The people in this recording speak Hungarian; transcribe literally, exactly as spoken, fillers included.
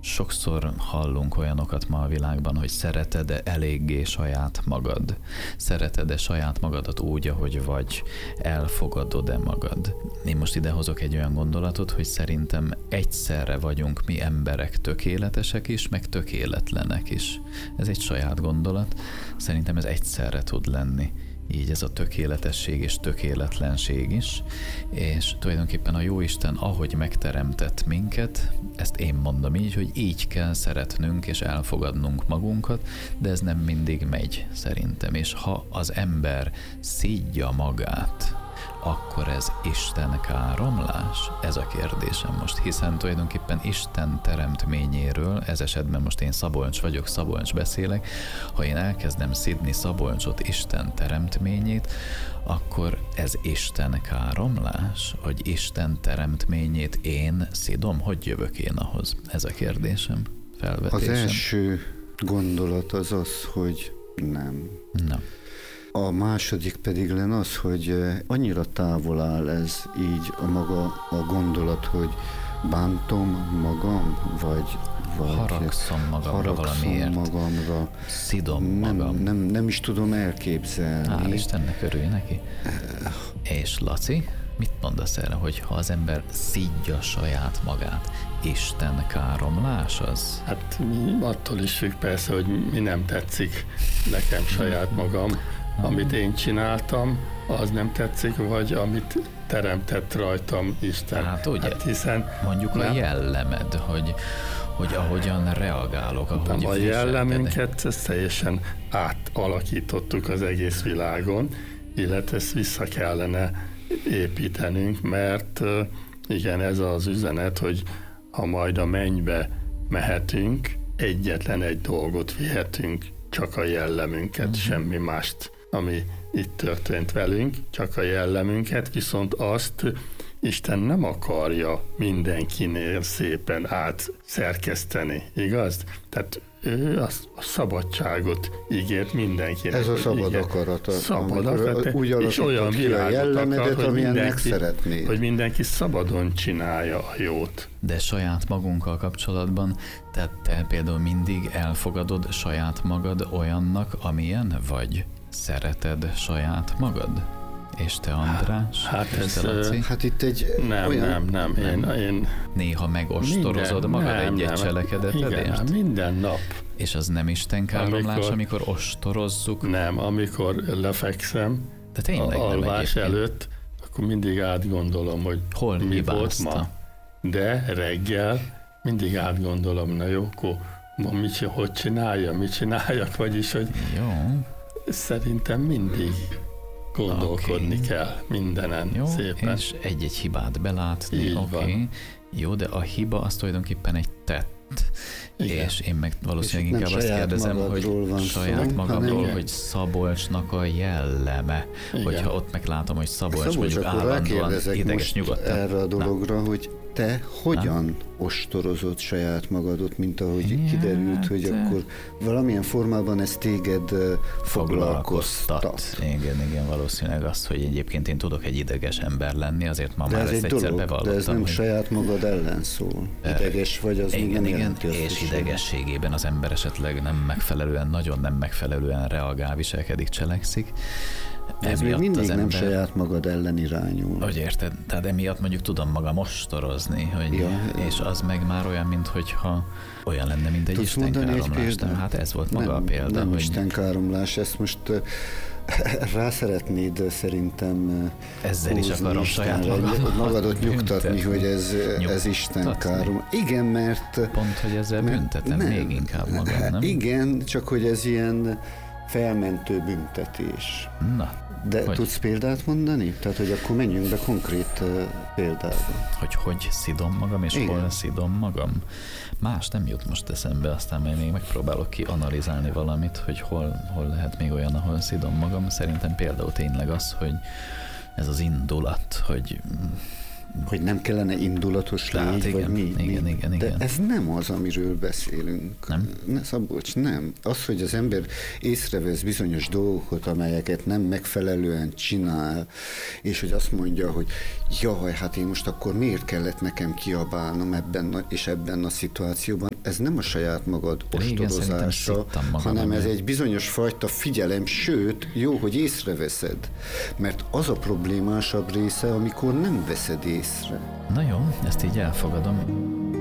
Sokszor hallunk olyanokat ma a világban, hogy szereted-e eléggé saját magad? Szereted-e saját magadat úgy, ahogy vagy? Elfogadod-e magad? Én most idehozok egy olyan gondolatot, hogy szerintem egyszerre vagyunk mi emberek tökéletesek is, meg tökéletlenek is. Ez egy saját gondolat, szerintem ez egyszerre tud lenni. Így ez a tökéletesség és tökéletlenség is, és tulajdonképpen a Jóisten, ahogy megteremtett minket, ezt én mondom így, hogy így kell szeretnünk és elfogadnunk magunkat, de ez nem mindig megy szerintem, és ha az ember szídja magát, akkor ez Isten káromlás? Ez a kérdésem most, hiszen tulajdonképpen Isten teremtményéről, ez esetben most én Szabolcs vagyok, Szabolcs beszélek, ha én elkezdem szidni Szabolcsot, Isten teremtményét, akkor ez Isten káromlás? Hogy Isten teremtményét én szidom? Hogy jövök én ahhoz? Ez a kérdésem, felvetésem. Az első gondolat az az, hogy nem. Na. A második pedig lenne az, hogy annyira távol áll ez így a maga a gondolat, hogy bántom magam, vagy, vagy haragszom magamra valamiért. magamra. Szidom nem, magam. Nem, nem is tudom elképzelni. Hál' Istennek, örülj neki. És Laci, mit mondasz erre, hogy ha az ember szidja saját magát, Isten káromlás az? Hát attól is függ persze, hogy mi nem tetszik nekem saját magam. Amit én csináltam, az nem tetszik, vagy amit teremtett rajtam Isten. Hát ugye, hát hiszen mondjuk nem, a jellemed, hogy, hogy ahogyan reagálok, ahogy a jellemünket ezt teljesen átalakítottuk az egész világon, illetve ezt vissza kellene építenünk, mert igen, ez az üzenet, hogy ha majd a mennybe mehetünk, egyetlen egy dolgot vihetünk, csak a jellemünket, uh-huh. semmi mást, ami itt történt velünk, csak a jellemünket, viszont azt Isten nem akarja mindenkinél szépen átszerkeszteni, igaz? Tehát ő a szabadságot ígért mindenkinek. Ez a szabad igen, akarat. Szabad akarat, úgy és olyan világot akar, hogy mindenki, hogy mindenki szabadon csinálja a jót. De saját magunkkal kapcsolatban, tehát te például mindig elfogadod saját magad olyannak, amilyen vagy? Szereted saját magad? És te, András? Hát, és ez, te, Laci? Hát itt egy nem, olyan... nem, nem, én, én néha megostorozod minden, magad nem, egy-egy nem, cselekedetedért? Igen, minden nap. És az nem Isten káromlás, amikor, amikor ostorozzuk? Nem, amikor lefekszem, de tényleg a alvás nem előtt, akkor mindig átgondolom, hogy hol mi hibázta? volt ma. De reggel mindig átgondolom, na jó, akkor ma mit, hogy csinálja, mit csináljak, vagyis, hogy jó. Szerintem mindig gondolkodni okay. kell mindenen jó, szépen. És egy-egy hibát belátni, oké. Okay. Jó, de a hiba az tulajdonképpen egy tett. Igen. És én meg valószínűleg inkább azt kérdezem, hogy saját szó, magamról, hogy Szabolcsnak a jelleme. Igen. Hogyha ott meglátom, hogy Szabolcs, Szabolcs mondjuk állandóan ideges nyugodtan. Erre a dologra, Na. hogy te hogyan Na. ostorozod saját magadot, mint ahogy ja, kiderült, hogy te... akkor valamilyen formában ez téged foglalkoztat. Igen, igen, valószínűleg azt, hogy egyébként én tudok egy ideges ember lenni, azért ma de már ez ezt egyszer bevallottam. De ez nem hogy... saját magad ellen szól. Ideges vagy, az igen, igen, igen, és idegességében az ember esetleg nem megfelelően, nagyon nem megfelelően reagál, viselkedik, cselekszik. Ez még mindig nem ember, saját magad ellen irányul. Hogy érted? Tehát emiatt mondjuk tudom magam ostorozni, hogy ja, és az meg már olyan, minthogyha olyan lenne, mint egy istenkáromlás. Hát ez volt maga nem, a példa. Nem hogy... istenkáromlás, ezt most rá szeretnéd szerintem ezzel is akarom saját magam magadot nyugtatni, hogy ez, ez istenkárom. Igen, mert... Pont, hogy ezzel mert, büntetem nem, még inkább magam, nem? Igen, csak hogy ez ilyen felmentő büntetés. Na. De hogy? Tudsz példát mondani? Tehát, hogy akkor menjünk be konkrét uh, példába. Hogy hogy szidom magam, és Igen. hol szidom magam? Más nem jut most eszembe, aztán majd még megpróbálok kianalizálni valamit, hogy hol, hol lehet még olyan, ahol szidom magam. Szerintem például tényleg az, hogy ez az indulat, hogy hogy nem kellene indulatos Tehát, légy, igen, vagy mi? igen, mi? igen, De igen. ez nem az, amiről beszélünk. Nem? Ne, Szabolcs, nem. Az, hogy az ember észrevesz bizonyos dolgokat, amelyeket nem megfelelően csinál, és hogy azt mondja, hogy jaj, hát én most akkor miért kellett nekem kiabálnom ebben a, és ebben a szituációban, ez nem a saját magad ostorozása, hanem ez egy bizonyos fajta figyelem, sőt, jó, hogy észreveszed. Mert az a problémásabb része, amikor nem veszed észre. Na jó, ezt így elfogadom.